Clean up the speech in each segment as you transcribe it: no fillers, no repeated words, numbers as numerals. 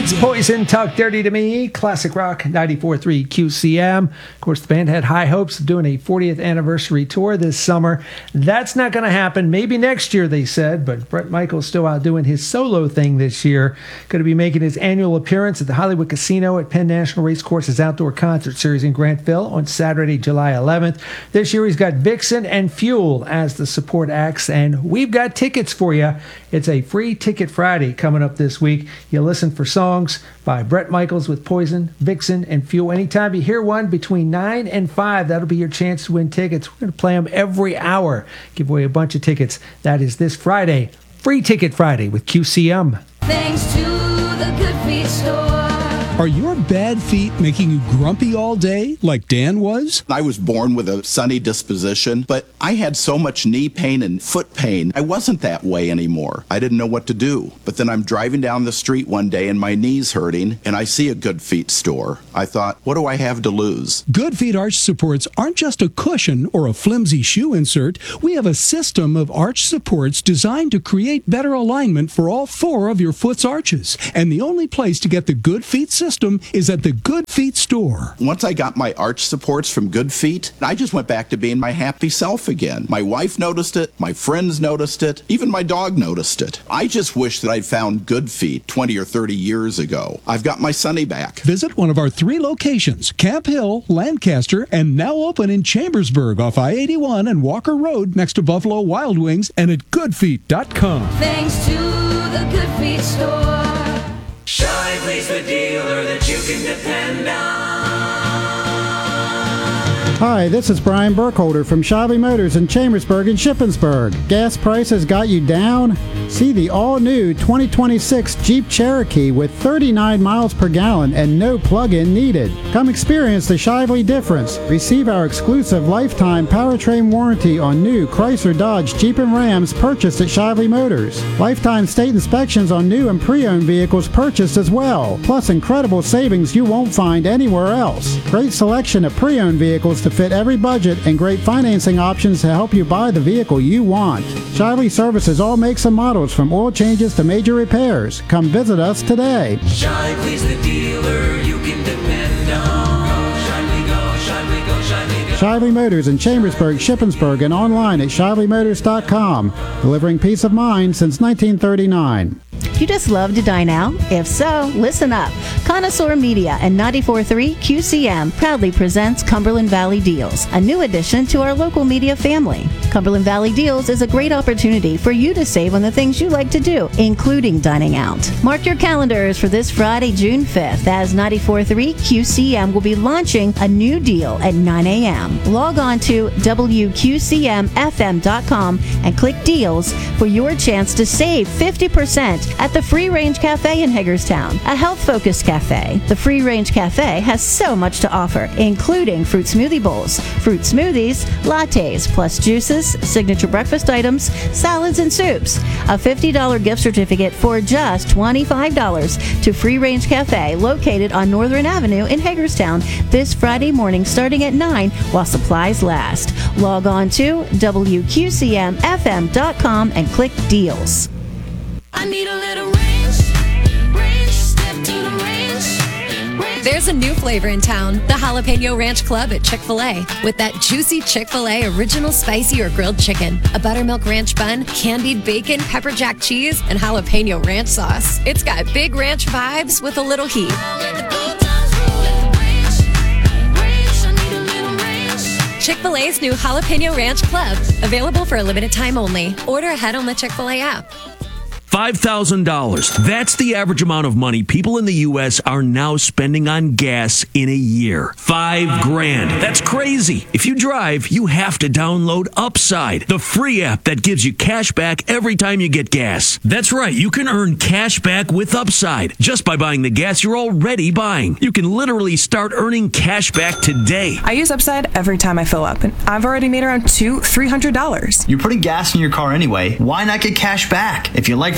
Poison, Talk Dirty to Me, classic rock, 94.3 QCM. Of course, the band had high hopes of doing a 40th anniversary tour this summer. That's not going to happen. Maybe next year, they said, but Bret Michaels still out doing his solo thing this year. Going to be making his annual appearance at the Hollywood Casino at Penn National Racecourse's Outdoor Concert Series in Grantville on Saturday, July 11th. This year, he's got Vixen and Fuel as the support acts, and we've got tickets for you. It's a free Ticket Friday coming up this week. You listen for songs by Bret Michaels with Poison, Vixen, and Fuel. Anytime you hear one between 9 and 5, that'll be your chance to win tickets. We're going to play them every hour. Give away a bunch of tickets. That is this Friday. Free Ticket Friday with QCM. Thanks to the Good Feet store. Are your bad feet making you grumpy all day, like Dan was? I was born with a sunny disposition, but I had so much knee pain and foot pain. I wasn't that way anymore. I didn't know what to do. But then I'm driving down the street one day and my knee's hurting, and I see a Good Feet store. I thought, what do I have to lose? Good Feet arch supports aren't just a cushion or a flimsy shoe insert. We have a system of arch supports designed to create better alignment for all 4 of your foot's arches. And the only place to get the Good Feet system is at the Good Feet store. Once I got my arch supports from Good Feet, I just went back to being my happy self again. My wife noticed it, my friends noticed it, even my dog noticed it. I just wish that I'd found Good Feet 20 or 30 years ago. I've got my Sunny back. Visit one of our 3 locations, Camp Hill, Lancaster, and now open in Chambersburg off I-81 and Walker Road next to Buffalo Wild Wings, and at goodfeet.com. Thanks to the Good Feet store. Shively's the dealer that you can depend on. Hi, this is Brian Burkholder from Shively Motors in Chambersburg and Shippensburg. Gas prices got you down? See the all-new 2026 Jeep Cherokee with 39 miles per gallon and no plug-in needed. Come experience the Shively difference. Receive our exclusive lifetime powertrain warranty on new Chrysler, Dodge, Jeep, and Rams purchased at Shively Motors. Lifetime state inspections on new and pre-owned vehicles purchased as well. Plus incredible savings you won't find anywhere else. Great selection of pre-owned vehicles to fit every budget and great financing options to help you buy the vehicle you want. Shively services all makes and models from oil changes to major repairs. Come visit us today. Shively's the dealer you can depend on. Go Shively, go Shively, go Shively, go. Shively Motors in Chambersburg, Shippensburg, and online at ShivelyMotors.com. Delivering peace of mind since 1939. You just love to dine out? If so, listen up. Connoisseur Media and 94.3 QCM proudly presents Cumberland Valley Deals, a new addition to our local media family. Cumberland Valley Deals is a great opportunity for you to save on the things you like to do, including dining out. Mark your calendars for this Friday, June 5th, as 94.3 QCM will be launching a new deal at 9 a.m. Log on to WQCMFM.com and click Deals for your chance to save 50% at the Free Range Cafe in Hagerstown, a health-focused cafe. The Free Range Cafe has so much to offer, including fruit smoothie bowls, fruit smoothies, lattes, plus juices, signature breakfast items, salads, and soups. A $50 gift certificate for just $25 to Free Range Cafe, located on Northern Avenue in Hagerstown, this Friday morning starting at 9 while supplies last. Log on to WQCMFM.com and click Deals. I need a little range, step to the range. There's a new flavor in town, the Jalapeno Ranch Club at Chick-fil-A. With that juicy Chick-fil-A original spicy or grilled chicken, a buttermilk ranch bun, candied bacon, pepper jack cheese, and jalapeno ranch sauce. It's got big ranch vibes with a little heat. Chick-fil-A's new Jalapeno Ranch Club, available for a limited time only. Order ahead on the Chick-fil-A app. $5,000. That's the average amount of money people in the U.S. are now spending on gas in a year. $5,000. That's crazy. If you drive, you have to download Upside, the free app that gives you cash back every time you get gas. That's right. You can earn cash back with Upside just by buying the gas you're already buying. You can literally start earning cash back today. I use Upside every time I fill up, and I've already made around $300. You're putting gas in your car anyway. Why not get cash back? If you like free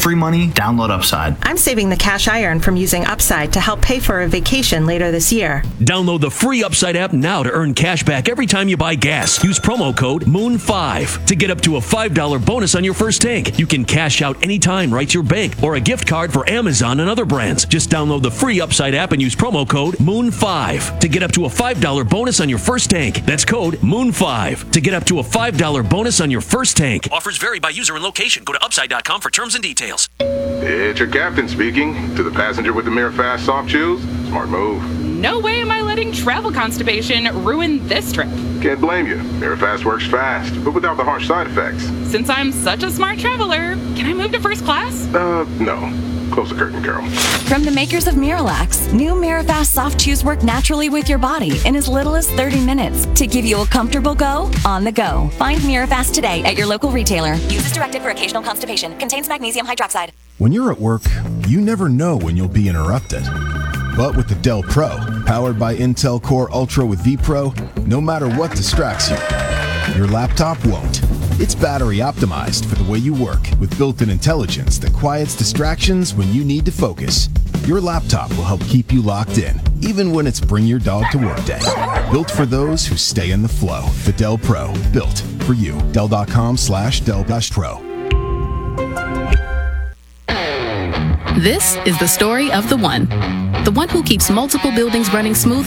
free money, download Upside. I'm saving the cash I earn from using Upside to help pay for a vacation later this year. Download the free Upside app now to earn cash back every time you buy gas. Use promo code MOON5 to get up to a $5 bonus on your first tank. You can cash out anytime right to your bank or a gift card for Amazon and other brands. Just download the free Upside app and use promo code MOON5 to get up to a $5 bonus on your first tank. That's code MOON5 to get up to a $5 bonus on your first tank. Offers vary by user and location. Go to upside.com for terms and details. It's your captain speaking. To the passenger with the Mirror Fast soft chews, smart move. No way am I letting travel constipation ruin this trip. Can't blame you. Mirror Fast works fast, but without the harsh side effects. Since I'm such a smart traveler, can I move to first class? No. Close the curtain, girl. From the makers of Miralax, new Mirafast soft chews work naturally with your body in as little as 30 minutes to give you a comfortable go on the go. Find Mirafast today at your local retailer. Use as directed for occasional constipation. Contains magnesium hydroxide. When you're at work, you never know when you'll be interrupted. But with the Dell Pro, powered by Intel Core Ultra with vPro, no matter what distracts you, your laptop won't. It's battery optimized for the way you work with built-in intelligence that quiets distractions when you need to focus. Your laptop will help keep you locked in, even when it's bring your dog to work day. Built for those who stay in the flow. The Dell Pro, built for you. Dell.com/Dell-Pro. This is the story of the one who keeps multiple buildings running smoothly